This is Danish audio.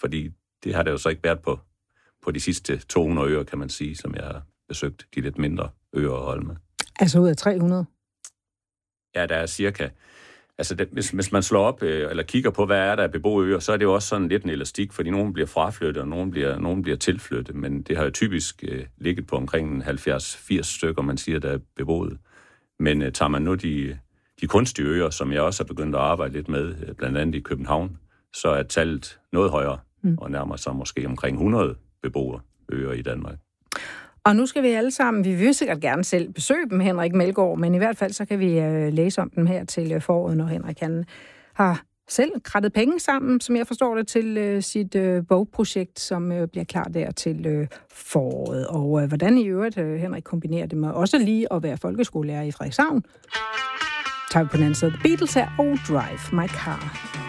fordi det har det jo så ikke været på de sidste 200 øer, kan man sige, som jeg har besøgt, de lidt mindre øer og holme. Altså ud af 300? Ja, der er cirka. Altså, hvis man slår op eller kigger på, hvad er der af beboede øer, så er det jo også sådan lidt en elastik, fordi nogen bliver fraflyttet, og nogen bliver tilflyttet, men det har jo typisk ligget på omkring 70-80 stykker, man siger, der er beboet. Men tager man nu de kunstige øer, som jeg også har begyndt at arbejde lidt med, blandt andet i København, så er tallet noget højere, og nærmer sig måske omkring 100 beboere øer i Danmark. Og nu skal vi alle sammen, vi vil sikkert gerne selv besøge dem, Henrik Meldgaard, men i hvert fald så kan vi læse om dem her til foråret, når Henrik han har selv krattet penge sammen, som jeg forstår det, til sit bogprojekt, som bliver klar der til foråret. Og hvordan i øvrigt Henrik kombinerer det med også lige at være folkeskolelærer i Frederikshavn. Tager vi på den anden side The Beatles her og Drive My Car.